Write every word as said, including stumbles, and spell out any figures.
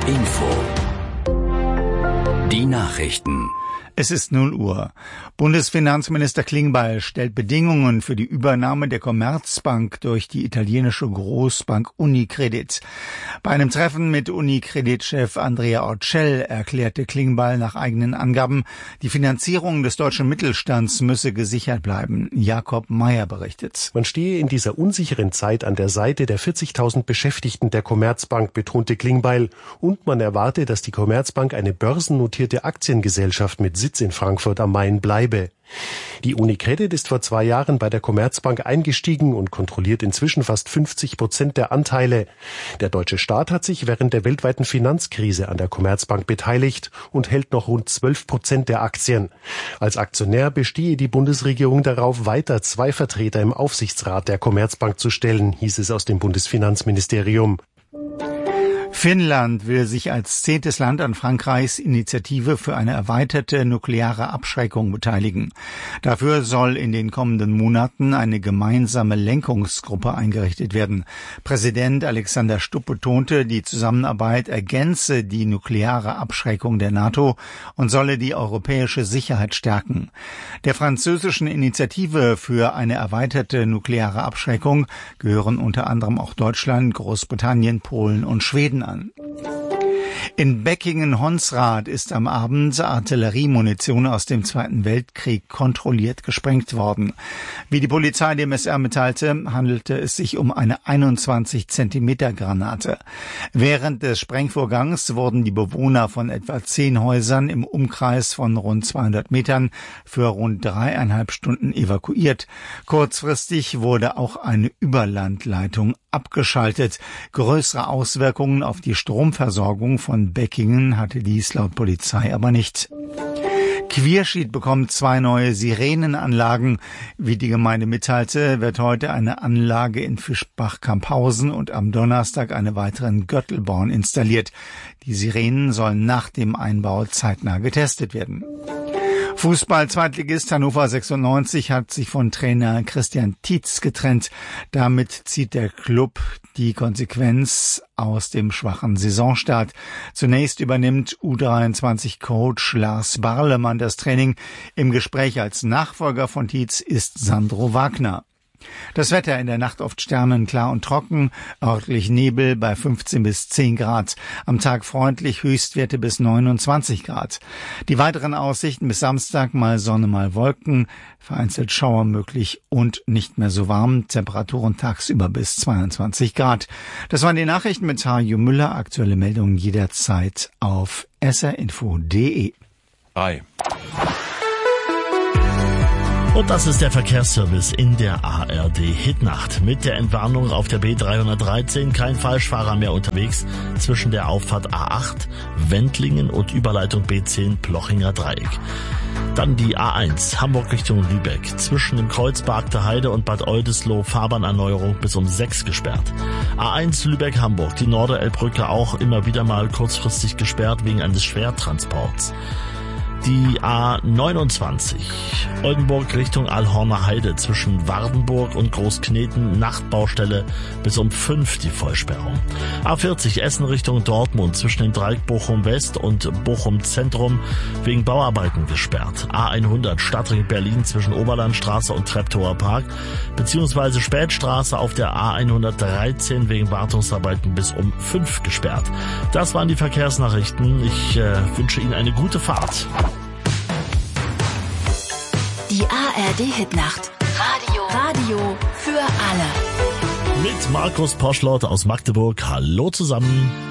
Info. Die Nachrichten. Es ist null Uhr. Bundesfinanzminister Klingbeil stellt Bedingungen für die Übernahme der Commerzbank durch die italienische Großbank Unicredit. Bei einem Treffen mit Unicredit-Chef Andrea Orcel erklärte Klingbeil nach eigenen Angaben, die Finanzierung des deutschen Mittelstands müsse gesichert bleiben. Jakob Meyer berichtet. Man stehe in dieser unsicheren Zeit an der Seite der vierzigtausend Beschäftigten der Commerzbank, betonte Klingbeil. Und man erwarte, dass die Commerzbank eine börsennotierte Aktiengesellschaft mit Sitz in Frankfurt am Main bleibe. Die Unicredit ist vor zwei Jahren bei der Commerzbank eingestiegen und kontrolliert inzwischen fast fünfzig Prozent der Anteile. Der deutsche Staat hat sich während der weltweiten Finanzkrise an der Commerzbank beteiligt und hält noch rund zwölf Prozent der Aktien. Als Aktionär bestehe die Bundesregierung darauf, weiter zwei Vertreter im Aufsichtsrat der Commerzbank zu stellen, hieß es aus dem Bundesfinanzministerium. Finnland will sich als zehntes Land an Frankreichs Initiative für eine erweiterte nukleare Abschreckung beteiligen. Dafür soll in den kommenden Monaten eine gemeinsame Lenkungsgruppe eingerichtet werden. Präsident Alexander Stubb betonte, die Zusammenarbeit ergänze die nukleare Abschreckung der NATO und solle die europäische Sicherheit stärken. Der französischen Initiative für eine erweiterte nukleare Abschreckung gehören unter anderem auch Deutschland, Großbritannien, Polen und Schweden an. In Beckingen-Honsrath ist am Abend Artilleriemunition aus dem Zweiten Weltkrieg kontrolliert gesprengt worden. Wie die Polizei dem S R mitteilte, handelte es sich um eine einundzwanzig Zentimeter Granate. Während des Sprengvorgangs wurden die Bewohner von etwa zehn Häusern im Umkreis von rund zweihundert Metern für rund dreieinhalb Stunden evakuiert. Kurzfristig wurde auch eine Überlandleitung abgeschaltet. Größere Auswirkungen auf die Stromversorgung von Beckingen hatte dies laut Polizei aber nicht. Quierschied bekommt zwei neue Sirenenanlagen. Wie die Gemeinde mitteilte, wird heute eine Anlage in Fischbach-Camphausen und am Donnerstag eine weitere in Göttelborn installiert. Die Sirenen sollen nach dem Einbau zeitnah getestet werden. Fußball-Zweitligist Hannover sechsundneunzig hat sich von Trainer Christian Tietz getrennt. Damit zieht der Klub die Konsequenz aus dem schwachen Saisonstart. Zunächst übernimmt U dreiundzwanzig-Coach Lars Barlemann das Training. Im Gespräch als Nachfolger von Tietz ist Sandro Wagner. Das Wetter in der Nacht oft sternenklar und trocken, örtlich Nebel bei fünfzehn bis zehn Grad. Am Tag freundlich, Höchstwerte bis neunundzwanzig Grad. Die weiteren Aussichten bis Samstag mal Sonne, mal Wolken, vereinzelt Schauer möglich und nicht mehr so warm. Temperaturen tagsüber bis zweiundzwanzig Grad. Das waren die Nachrichten mit Harjo Müller. Aktuelle Meldungen jederzeit auf s r info punkt d e. Hi. Und das ist der Verkehrsservice in der A R D-Hitnacht. Mit der Entwarnung auf der B dreihundertdreizehn kein Falschfahrer mehr unterwegs zwischen der Auffahrt A acht, Wendlingen und Überleitung B zehn Plochinger Dreieck. Dann die A eins, Hamburg Richtung Lübeck. Zwischen dem Kreuz Bargter Heide und Bad Oldesloe Fahrbahnerneuerung bis um sechs gesperrt. A eins Lübeck-Hamburg, die Norderelbbrücke auch immer wieder mal kurzfristig gesperrt wegen eines Schwertransports. Die A neunundzwanzig, Oldenburg Richtung Alhorner Heide zwischen Wardenburg und Großkneten, Nachtbaustelle bis um fünf die Vollsperrung. A vierzig, Essen Richtung Dortmund zwischen dem Dreieck Bochum West und Bochum Zentrum wegen Bauarbeiten gesperrt. A hundert, Stadtring Berlin zwischen Oberlandstraße und Treptower Park, beziehungsweise Spätstraße auf der A hundertdreizehn wegen Wartungsarbeiten bis um fünf gesperrt. Das waren die Verkehrsnachrichten. Ich äh, wünsche Ihnen eine gute Fahrt. Die A R D-Hitnacht. Radio. Radio für alle. Mit Markus Poschlott aus Magdeburg. Hallo zusammen.